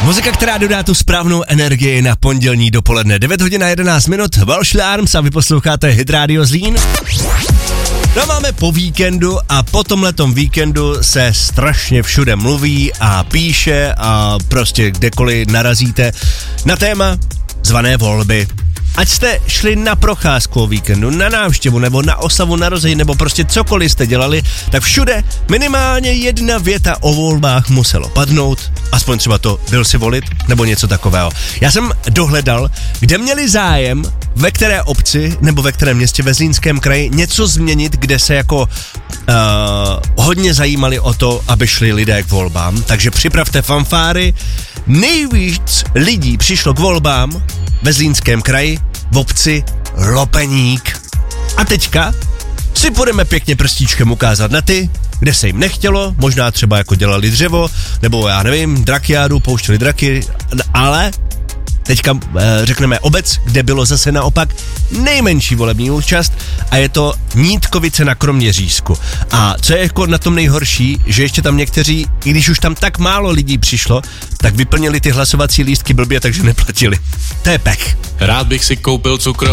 Muzika, která dodá tu správnou energii na pondělní dopoledne. 9 hodin a 11 minut, Welsh Arms a vy posloucháte Hit Radio Zlín. No máme po víkendu a po tomhletom víkendu se strašně všude mluví a píše a prostě kdekoliv narazíte na téma zvané volby. Ať jste šli na procházku o víkendu, na návštěvu nebo na oslavu narozenin nebo prostě cokoliv jste dělali, tak všude minimálně jedna věta o volbách muselo padnout, aspoň třeba to byl si volit nebo něco takového. Já jsem dohledal, kde měli zájem, ve které obci nebo ve kterém městě ve Zlínském kraji něco změnit, kde se jako hodně zajímali o to, aby šli lidé k volbám, takže připravte fanfáry. Nejvíc lidí přišlo k volbám ve Zlínském kraji v obci Lopeník. A teďka si budeme pěkně prstíčkem ukázat na ty, kde se jim nechtělo, možná třeba jako dělali dřevo, nebo já nevím, drakiádu, pouštěli draky, ale teďka řekneme obec, kde bylo zase naopak nejmenší volební účast a je to Nítkovice na Kroměřížsku. A co je jako na tom nejhorší, že ještě tam někteří, i když už tam tak málo lidí přišlo, tak vyplnili ty hlasovací lístky blbě, takže neplatili. To je pech. Rád bych si koupil cukr.